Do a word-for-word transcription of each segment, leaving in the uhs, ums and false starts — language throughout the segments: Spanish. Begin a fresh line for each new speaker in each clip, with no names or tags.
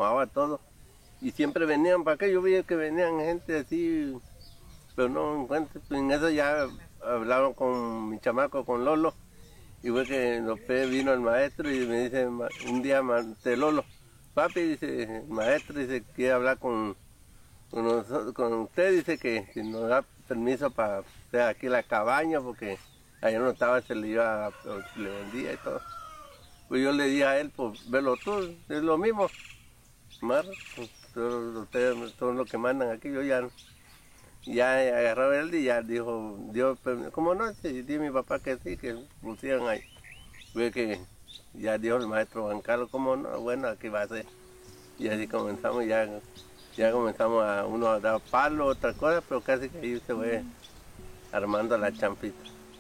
acomodaba todo. Y siempre venían para acá, yo veía que venían gente así, pero no encuentro. En eso ya hablaron con mi chamaco, con Lolo, y fue que después vino el maestro y me dice un día, de Lolo, papi, dice, el maestro dice, quiere hablar con, con, nosotros, con usted, dice que si nos da permiso para hacer aquí la cabaña, porque allá no estaba, se le iba, se le vendía y todo. Pues yo le dije a él, pues velo tú, es lo mismo. Mar, pues, todos ustedes son los que mandan aquí, yo ya, ya agarró él y ya dijo, Dios, ¿cómo no? Sí, dijo mi papá que sí, que pusieran ahí. Ve que ya dijo el maestro Juan Carlos, ¿cómo no? Bueno, aquí va a ser. Y así comenzamos, ya, ya comenzamos a uno a dar palo, otra cosa, pero casi que ahí se fue armando la champita.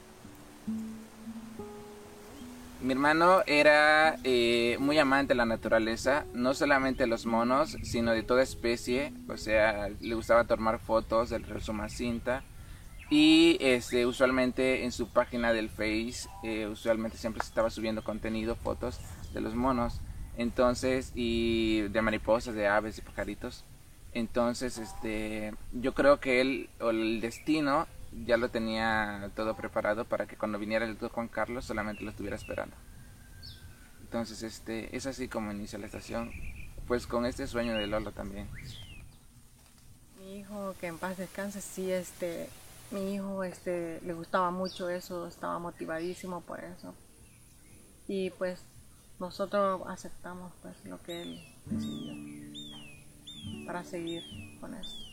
Mi hermano era eh, muy amante de la naturaleza, no solamente de los monos, sino de toda especie. O sea, le gustaba tomar fotos del río Sumacinta. Y este, usualmente en su página del Face, eh, usualmente siempre se estaba subiendo contenido, fotos de los monos. Entonces, y de mariposas, de aves, de pajaritos. Entonces, este, yo creo que él, o el destino, ya lo tenía todo preparado para que cuando viniera el doctor Juan Carlos solamente lo estuviera esperando. Entonces, este, es así como inicia la estación, pues con este sueño de Lolo también.
Mi hijo, que en paz descanse, sí, este, mi hijo, este, le gustaba mucho eso, estaba motivadísimo por eso. Y pues nosotros aceptamos pues lo que él decidió para seguir con eso.